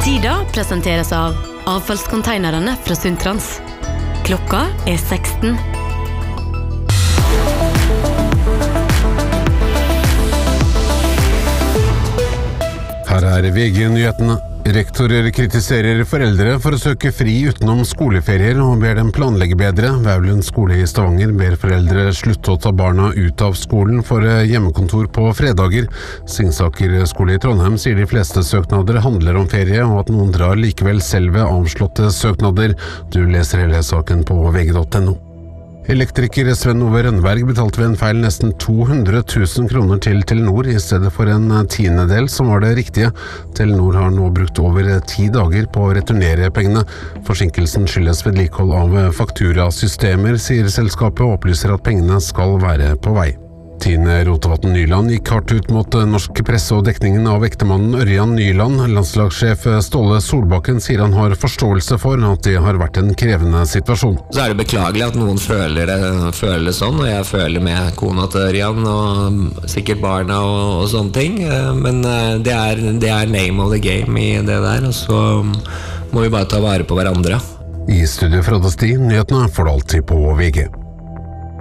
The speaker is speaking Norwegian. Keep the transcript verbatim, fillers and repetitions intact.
Tida presenteres av avfallskonteinerne fra Sundtrans. Klokka er seksten. Her er V G-nyhetene. Rektorer kritiserer foreldre for å søke fri utenom skoleferier og ber dem planlegge bedre. Vaulund skole i Stavanger ber foreldre slutte å ta barna ut av skolen for hjemmekontor på fredager. Singsaker skole i Trondheim sier de fleste søknader handler om ferie, og at noen drar likevel selv ved avslåtte søknader. Du leser hele saken på V G punktum no. Elektriker Sven Ove Rønneberg betalte ved en feil nesten to hundre tusen kroner til Telenor i stedet for en tiendedel som var det riktige. Telenor har nå brukt over ti dager på å returnere pengene. Forsinkelsen skyldes vedlikehold av fakturasystemer, sier selskapet, og opplyser at pengene skal være på vei. Tine Rotevatn Nyland gikk hardt ut mot norsk presse og dekningen av ektemannen Ørjan Nyland. Landslagssjef Ståle Solbakken sier han har forståelse for at det har vært en krevende situasjon. Så er det beklagelig at noen føler det, føler det sånn, og jeg føler med kona til Ørjan og sikkert barna og, og sånne ting. Men det er, det er name of the game i det der, og så må vi bare ta vare på hverandre. I studio fra Sti, nyhetene får du alltid på V G.